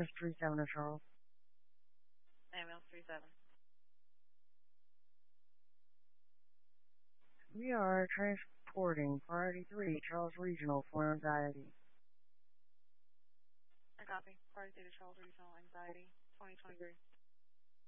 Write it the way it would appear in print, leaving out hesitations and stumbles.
is 37 to Charles. Ambulance 37. We are transporting Priority 3, Charles Regional, for anxiety. I copy. Priority 3 to Charles Regional, anxiety, 2023.